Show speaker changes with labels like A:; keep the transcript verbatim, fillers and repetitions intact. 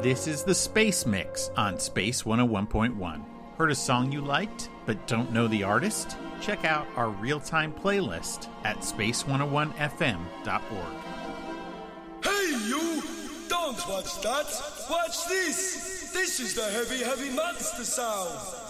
A: This is the Space Mix on Space one oh one point one. Heard a song you liked but don't know the artist? Check out our real-time playlist at space one oh one f m dot org.
B: Hey you! Don't watch that! Watch this! This is the Heavy Heavy Monster sound!